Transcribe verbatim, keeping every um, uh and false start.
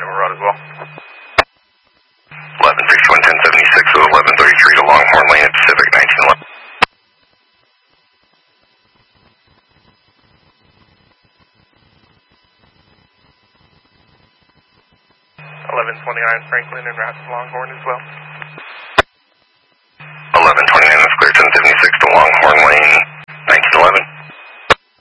Emerald as well. eleven sixty-one, ten seventy-six with eleven thirty-three to Longhorn Lane at Pacific nineteen eleven. eleven twenty-nine Franklin and route to Longhorn as well. eleven twenty-nine is clear, ten seventy-six to Longhorn.